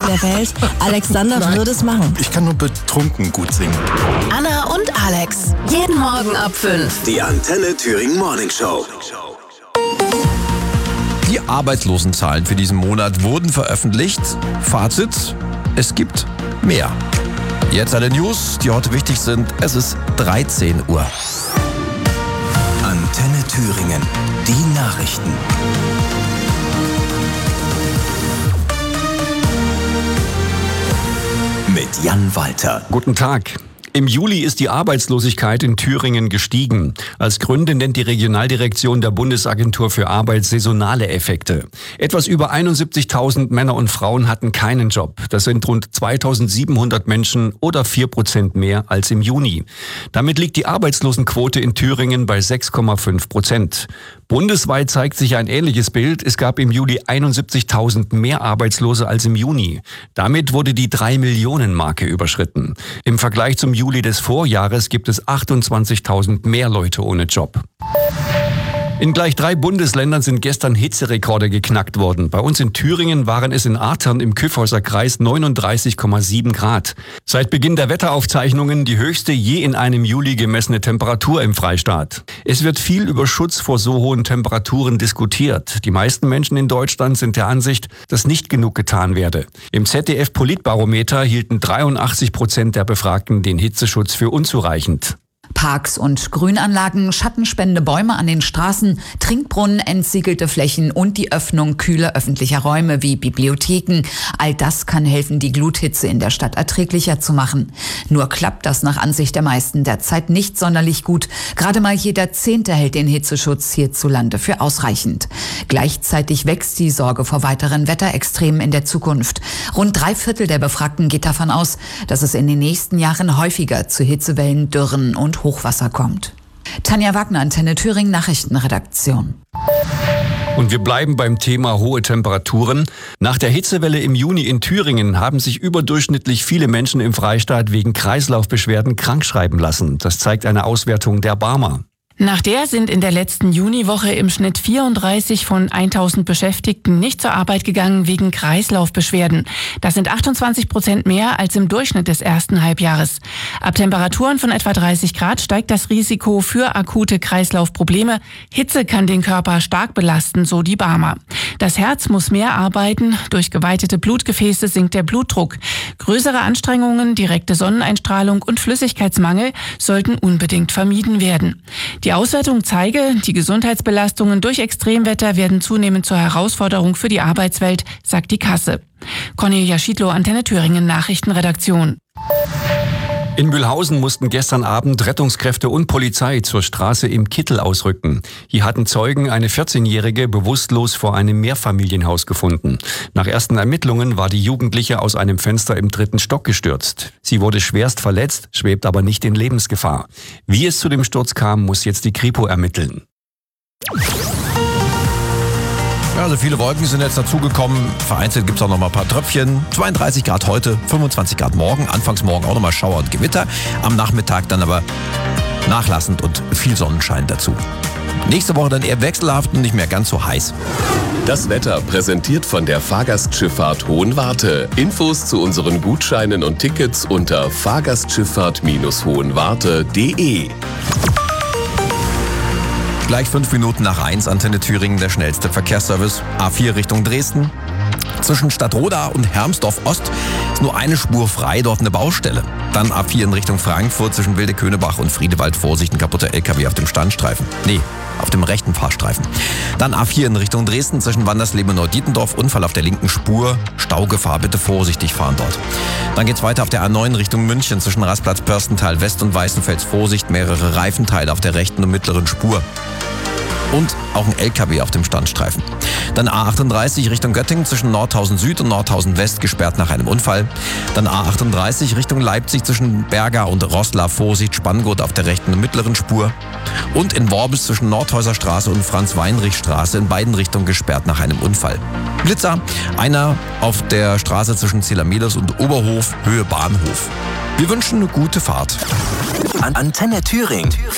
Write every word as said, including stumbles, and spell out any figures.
der Welt. Alexander Nein. würde es machen. Ich kann nur betrunken gut singen. Anna und Alex. Jeden Morgen ab fünf. Die Antenne Thüringen Morning Show. Die Arbeitslosenzahlen für diesen Monat wurden veröffentlicht. Fazit: Es gibt mehr. Jetzt alle News, die heute wichtig sind. Es ist dreizehn Uhr. Antenne Thüringen. Die Nachrichten. Mit Jan Walter. Guten Tag. Im Juli ist die Arbeitslosigkeit in Thüringen gestiegen. Als Gründe nennt die Regionaldirektion der Bundesagentur für Arbeit saisonale Effekte. Etwas über einundsiebzigtausend Männer und Frauen hatten keinen Job. Das sind rund zweitausendsiebenhundert Menschen oder vier Prozent mehr als im Juni. Damit liegt die Arbeitslosenquote in Thüringen bei sechs Komma fünf Prozent. Bundesweit zeigt sich ein ähnliches Bild. Es gab im Juli einundsiebzigtausend mehr Arbeitslose als im Juni. Damit wurde die drei Millionen Marke überschritten. Im Vergleich zum Juli des Vorjahres gibt es achtundzwanzigtausend mehr Leute ohne Job. In gleich drei Bundesländern sind gestern Hitzerekorde geknackt worden. Bei uns in Thüringen waren es in Artern im Kyffhäuser Kreis neununddreißig Komma sieben Grad. Seit Beginn der Wetteraufzeichnungen die höchste je in einem Juli gemessene Temperatur im Freistaat. Es wird viel über Schutz vor so hohen Temperaturen diskutiert. Die meisten Menschen in Deutschland sind der Ansicht, dass nicht genug getan werde. Im Z D F-Politbarometer hielten dreiundachtzig Prozent der Befragten den Hitzeschutz für unzureichend. Parks und Grünanlagen, schattenspendende Bäume an den Straßen, Trinkbrunnen, entsiegelte Flächen und die Öffnung kühler öffentlicher Räume wie Bibliotheken. All das kann helfen, die Gluthitze in der Stadt erträglicher zu machen. Nur klappt das nach Ansicht der meisten derzeit nicht sonderlich gut. Gerade mal jeder Zehnte hält den Hitzeschutz hierzulande für ausreichend. Gleichzeitig wächst die Sorge vor weiteren Wetterextremen in der Zukunft. Rund drei Viertel der Befragten geht davon aus, dass es in den nächsten Jahren häufiger zu Hitzewellen, Dürren und Hochwasser kommt. Tanja Wagner, Antenne Thüringen, Nachrichtenredaktion. Und wir bleiben beim Thema hohe Temperaturen. Nach der Hitzewelle im Juni in Thüringen haben sich überdurchschnittlich viele Menschen im Freistaat wegen Kreislaufbeschwerden krankschreiben lassen. Das zeigt eine Auswertung der Barmer. Nach der sind in der letzten Juniwoche im Schnitt vierunddreißig von tausend Beschäftigten nicht zur Arbeit gegangen wegen Kreislaufbeschwerden. Das sind achtundzwanzig Prozent mehr als im Durchschnitt des ersten Halbjahres. Ab Temperaturen von etwa dreißig Grad steigt das Risiko für akute Kreislaufprobleme. Hitze kann den Körper stark belasten, so die Barmer. Das Herz muss mehr arbeiten. Durch geweitete Blutgefäße sinkt der Blutdruck. Größere Anstrengungen, direkte Sonneneinstrahlung und Flüssigkeitsmangel sollten unbedingt vermieden werden. Die Auswertung zeige, die Gesundheitsbelastungen durch Extremwetter werden zunehmend zur Herausforderung für die Arbeitswelt, sagt die Kasse. Cornelia Schiedlow, Antenne Thüringen, Nachrichtenredaktion. In Mühlhausen mussten gestern Abend Rettungskräfte und Polizei zur Straße im Kittel ausrücken. Hier hatten Zeugen eine vierzehnjährige bewusstlos vor einem Mehrfamilienhaus gefunden. Nach ersten Ermittlungen war die Jugendliche aus einem Fenster im dritten Stock gestürzt. Sie wurde schwerst verletzt, schwebt aber nicht in Lebensgefahr. Wie es zu dem Sturz kam, muss jetzt die Kripo ermitteln. Also viele Wolken sind jetzt dazugekommen. Vereinzelt gibt es auch noch mal ein paar Tröpfchen. zweiunddreißig Grad heute, fünfundzwanzig Grad morgen. Anfangs morgen auch noch mal Schauer und Gewitter. Am Nachmittag dann aber nachlassend und viel Sonnenschein dazu. Nächste Woche dann eher wechselhaft und nicht mehr ganz so heiß. Das Wetter präsentiert von der Fahrgastschifffahrt Hohenwarte. Infos zu unseren Gutscheinen und Tickets unter fahrgastschifffahrt hohenwarte punkt de. Gleich fünf Minuten nach eins, Antenne Thüringen, der schnellste Verkehrsservice. A vier Richtung Dresden. Zwischen Stadtroda und Hermsdorf Ost ist nur eine Spur frei, dort eine Baustelle. Dann A vier in Richtung Frankfurt zwischen Wilde-Köhnebach und Friedewald. Vorsicht, ein kaputter L K W auf dem Standstreifen. Nee, auf dem rechten Fahrstreifen. Dann A vier in Richtung Dresden zwischen Wandersleben und Neu-Dietendorf. Unfall auf der linken Spur. Staugefahr, bitte vorsichtig fahren dort. Dann geht's weiter auf der A neun Richtung München zwischen Rastplatz Pörstental West und Weißenfels. Vorsicht, mehrere Reifenteile auf der rechten und mittleren Spur. Und auch ein L K W auf dem Standstreifen. Dann A achtunddreißig Richtung Göttingen zwischen Nordhausen Süd und Nordhausen West gesperrt nach einem Unfall. Dann A achtunddreißig Richtung Leipzig zwischen Berga und Roßla. Vorsicht, Spanngurt auf der rechten und mittleren Spur. Und in Worbis zwischen Nordhäuser Straße und Franz-Weinrich-Straße in beiden Richtungen gesperrt nach einem Unfall. Blitzer, einer auf der Straße zwischen Zelamelos und Oberhof, Höhe Bahnhof. Wir wünschen eine gute Fahrt. Antenne Thüringen.